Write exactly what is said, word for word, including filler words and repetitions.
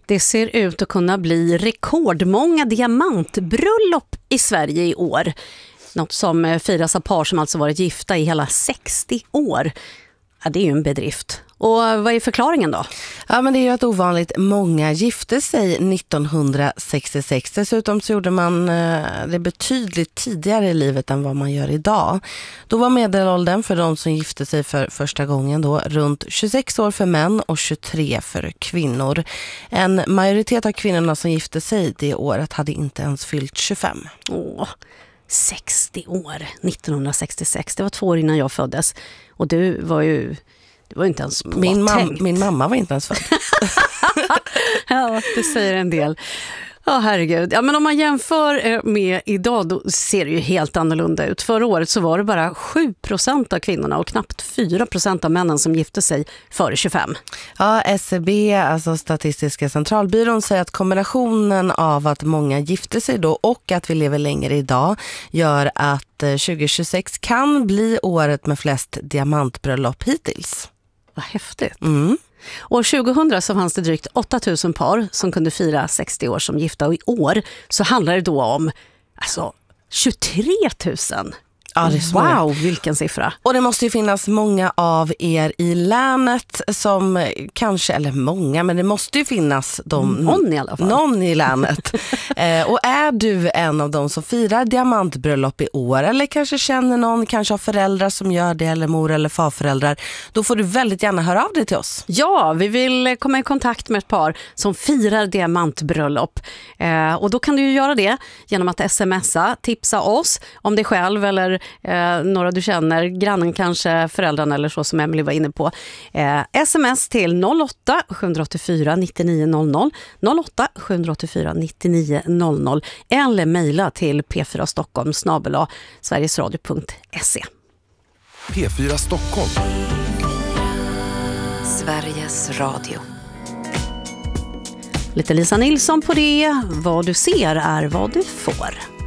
Det ser ut att kunna bli rekordmånga diamantbröllop i Sverige i år. Något som firas av par som alltså varit gifta i hela sextio år. Ja, det är ju en bedrift. Och vad är förklaringen då? Ja, men det är ju att ovanligt många gifte sig nittonhundrasextiosex. Dessutom så gjorde man det betydligt tidigare i livet än vad man gör idag. Då var medelåldern för de som gifte sig för första gången då runt tjugosex år för män och tjugotre för kvinnor. En majoritet av kvinnorna som gifte sig det året hade inte ens fyllt tjugofem. Åh, sextio år, nittonhundrasextiosex. Det var två år innan jag föddes. Och du var ju... Det var inte ens påtänkt. Min, mam- min mamma var inte ens född. Ja, det säger en del. Ja, oh, herregud. Ja, men om man jämför med idag då ser det ju helt annorlunda ut. Förra året så var det bara sju procent av kvinnorna och knappt fyra procent av männen som gifte sig före tjugofem. Ja, S C B, alltså Statistiska centralbyrån, säger att kombinationen av att många gifte sig då och att vi lever längre idag gör att tjugohundratjugosex kan bli året med flest diamantbröllop hittills. Vad häftigt. Mm. År tjugohundra så fanns det drygt åtta tusen par som kunde fira sextio år som gifta, och i år så handlar det då om alltså tjugotre tusen. Ja, det är wow, vilken siffra. Och det måste ju finnas många av er i länet som kanske, eller många, men det måste ju finnas de, någon i alla fall. Någon i länet. eh, och är du en av dem som firar diamantbröllop i år, eller kanske känner någon, kanske har föräldrar som gör det, eller mor- eller farföräldrar, då får du väldigt gärna höra av dig till oss. Ja, vi vill komma i kontakt med ett par som firar diamantbröllop. Eh, och då kan du ju göra det genom att smsa, tipsa oss om dig själv eller Eh, några du känner, grannen kanske, föräldrarna eller så som Emily var inne på. Eh, sms till noll åtta sju åtta fyra nio nio noll noll, noll åtta sju åtta fyra nio nio noll noll eller mejla till p fyra stockholm snabel-a sverigesradio punkt se. P fyra Stockholm. Sveriges Radio. Lite Lisa Nilsson på det. Vad du ser är vad du får.